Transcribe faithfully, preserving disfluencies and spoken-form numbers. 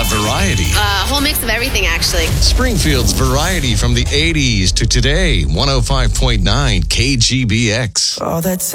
Uh, variety. Uh, a whole mix of everything, actually. Springfield's variety from the eighties to today. one oh five point nine K G B X. All that